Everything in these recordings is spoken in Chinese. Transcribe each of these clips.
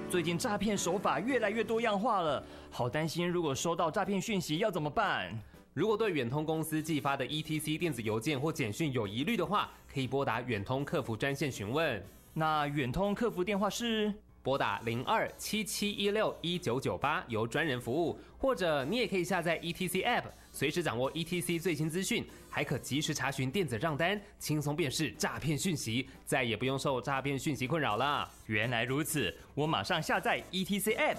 最近诈骗手法越来越多样化了，好担心如果收到诈骗讯息要怎么办？ 如果对远通公司寄发的 ETC 电子邮件或简讯有疑虑的话，可以拨打远通客服专线询问。 那远通客服电话是？ 拨打02-7716-1998由专人服务，或者你也可以下载 ETC App， 随时掌握 ETC 最新资讯，还可及时查询电子账单，轻松辨识诈骗讯息，再也不用受诈骗讯息困扰了。 原来如此，我马上下载 ETC App。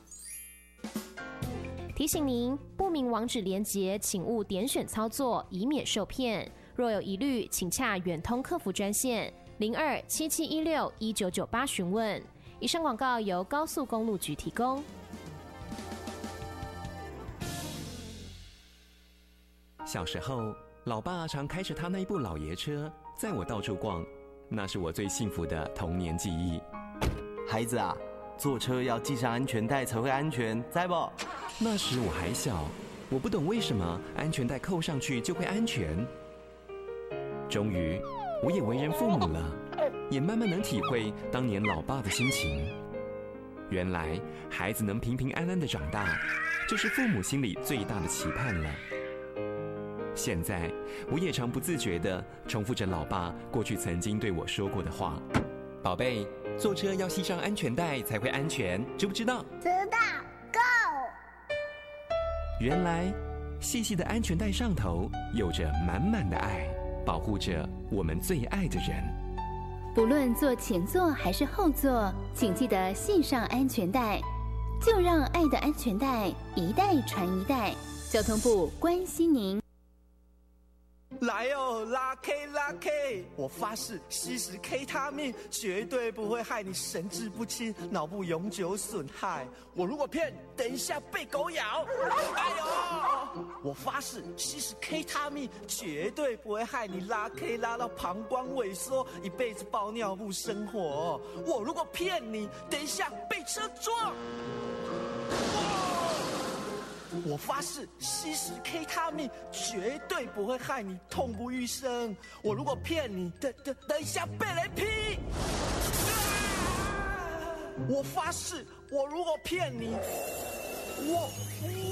提醒您，不明网址连结请勿点选操作，以免受骗。若有疑虑，请洽远通客服专线02-7716-1998询问。以上广告由高速公路局提供。 小时候，老爸常开着他那一部老爷车载我到处逛，那是我最幸福的童年记忆。 孩子啊，坐车要系上安全带才会安全，知不？ 那时我还小，我不懂为什么安全带扣上去就会安全。终于，我也为人父母了，也慢慢能体会当年老爸的心情。原来，孩子能平平安安的长大，这是父母心里最大的期盼了。现在，我也常不自觉地重复着老爸过去曾经对我说过的话：“宝贝，坐车要系上安全带才会安全，知不知道？” 知道 ，Go。 原来，细细的安全带上头有着满满的爱，保护着我们最爱的人。 不论坐前座还是后座，请记得系上安全带，就让爱的安全带一代传一代。交通部关心您。 来哦，拉 K 拉 K！ 我发誓，吸食 K 他命绝对不会害你神志不清、脑部永久损害。我如果骗，等一下被狗咬。哎呦！我发誓，吸食 K 他命绝对不会害你拉 K 拉到膀胱萎缩，一辈子包尿布生活。我如果骗你，等一下被车撞。我发誓，吸食 K 他命绝对不会害你痛不欲生。我如果骗你，等一下被雷劈。我发誓，我如果骗你，我